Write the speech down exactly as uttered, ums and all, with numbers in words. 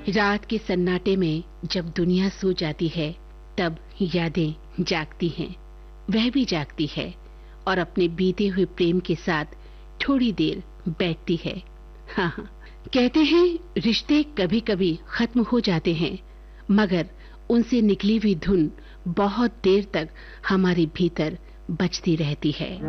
रात के सन्नाटे में जब दुनिया सो जाती है, तब यादें जागती हैं। वह भी जागती है और अपने बीते हुए प्रेम के साथ थोड़ी देर बैठती है। हाँ हाँ, कहते हैं रिश्ते कभी कभी खत्म हो जाते हैं, मगर उनसे निकली हुई धुन बहुत देर तक हमारे भीतर बजती रहती है।